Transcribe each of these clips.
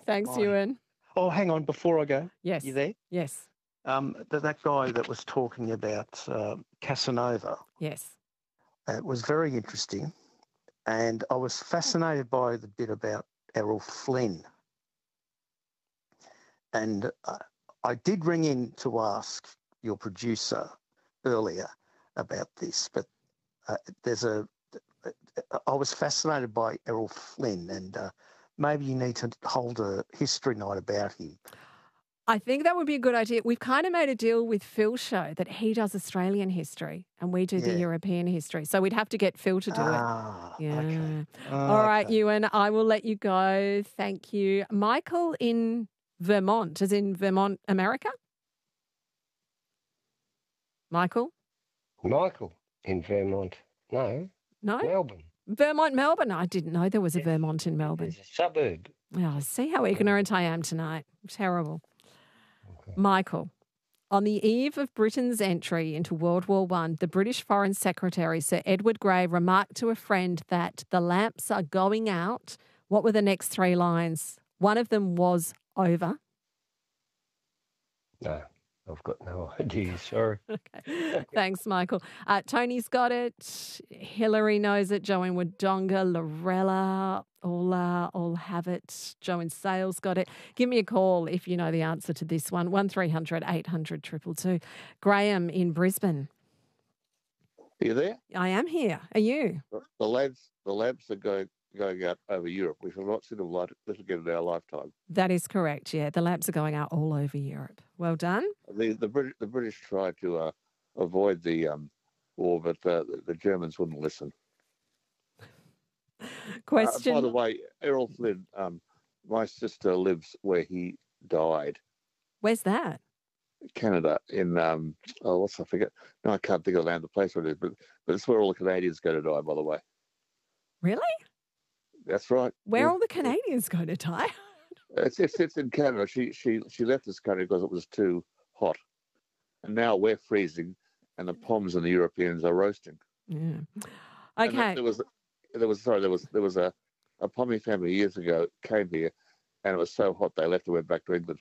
Thanks, Hi. Ewan. Oh, hang on, before I go. Yes. You there? Yes. That guy that was talking about Casanova, Yes. it was very interesting. And I was fascinated by the bit about Errol Flynn. And I did ring in to ask your producer earlier about this, but I was fascinated by Errol Flynn, and maybe you need to hold a history night about him. I think that would be a good idea. We've kind of made a deal with Phil Show that he does Australian history and we do the European history. So we'd have to get Phil to do it. Yeah. Okay. All right, Ewan, I will let you go. Thank you. Michael in Vermont, as in Vermont, America? Michael in Vermont. No? Melbourne. Vermont, Melbourne. I didn't know there was a Vermont in Melbourne. There's a suburb. Oh, see how ignorant I am tonight. Terrible. Okay. Michael, on the eve of Britain's entry into World War I, the British Foreign Secretary, Sir Edward Grey, remarked to a friend that the lamps are going out. What were the next three lines? One of them was over. No, I've got no idea. Sorry. Okay. Thanks, Michael. Tony's got it. Hillary knows it. Joanne Wodonga, Lorella, all have it. Joe in Sales got it. Give me a call if you know the answer to this one. 1300 800 222. Graham in Brisbane. Are you there? I am here. Are you? The labs are going out over Europe. We have not seen them light this again in our lifetime. That is correct. Yeah, the labs are going out all over Europe. Well done. The British tried to avoid the war, but the Germans wouldn't listen. Question. By the way, Errol Flynn, my sister lives where he died. Where's that? Canada, in I forget? No, I can't think of the name of the place where it is, but it's where all the Canadians go to die. By the way. Really? That's right. Where all the Canadians go to die? It's in Canada. She left this country because it was too hot, and now we're freezing, and the Poms and the Europeans are roasting. Yeah. Okay. There was a Pommy family years ago came here, and it was so hot they left and went back to England.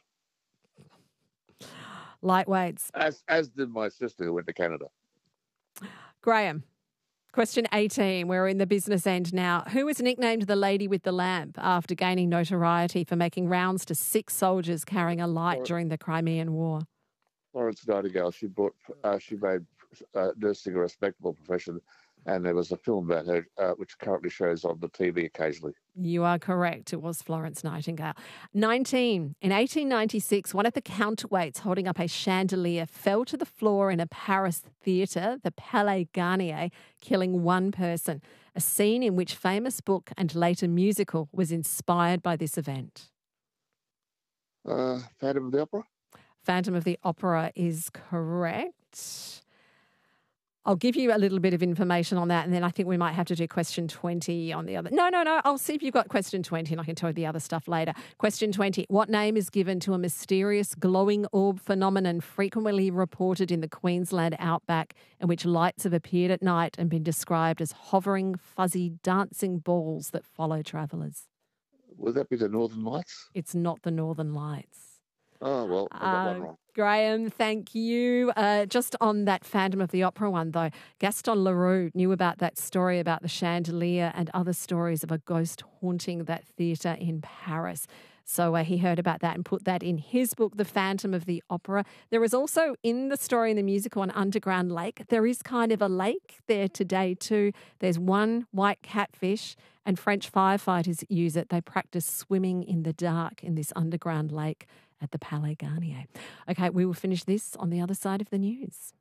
Lightweights. As did my sister who went to Canada. Graham. Question 18. We're in the business end now. Who was nicknamed the Lady with the Lamp after gaining notoriety for making rounds to 6 soldiers carrying a light during the Crimean War? Florence Nightingale. She made nursing a respectable profession, and there was a film about her which currently shows on the TV occasionally. You are correct. It was Florence Nightingale. 19. In 1896, one of the counterweights holding up a chandelier fell to the floor in a Paris theatre, the Palais Garnier, killing one person. A scene in which famous book and later musical was inspired by this event. Phantom of the Opera? Phantom of the Opera is correct. I'll give you a little bit of information on that, and then I think we might have to do question 20 on the other. No. I'll see if you've got question 20, and I can tell you the other stuff later. Question 20. What name is given to a mysterious glowing orb phenomenon frequently reported in the Queensland outback, in which lights have appeared at night and been described as hovering, fuzzy, dancing balls that follow travellers? Would that be the Northern Lights? It's not the Northern Lights. Oh, well, I got one wrong. Graham, thank you. Just on that Phantom of the Opera one, though, Gaston Leroux knew about that story about the chandelier and other stories of a ghost haunting that theatre in Paris. So he heard about that and put that in his book, The Phantom of the Opera. There is also, in the story in the musical, an underground lake. There is kind of a lake there today too. There's one white catfish, and French firefighters use it. They practice swimming in the dark in this underground lake at the Palais Garnier. Okay, we will finish this on the other side of the news.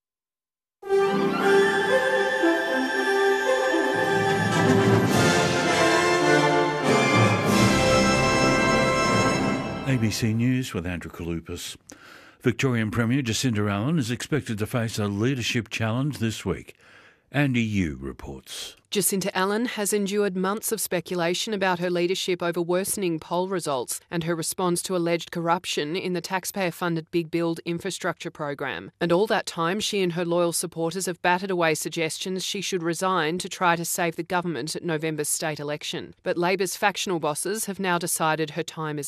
ABC News with Andrew Kalupas. Victorian Premier Jacinda Allen is expected to face a leadership challenge this week. Andy Yu reports. Jacinda Allen has endured months of speculation about her leadership over worsening poll results and her response to alleged corruption in the taxpayer-funded Big Build infrastructure program. And all that time, she and her loyal supporters have battered away suggestions she should resign to try to save the government at November's state election. But Labor's factional bosses have now decided her time is